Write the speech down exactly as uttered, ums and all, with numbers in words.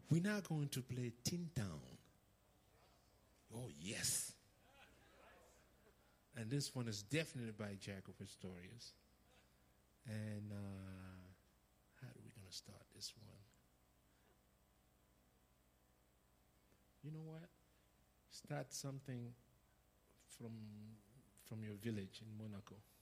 We're now going to play Tin Town. Oh, yes. And this one is definitely by Jack of Historians. And uh, how are we going to start this one? You know what? Start something from from your village in Monaco.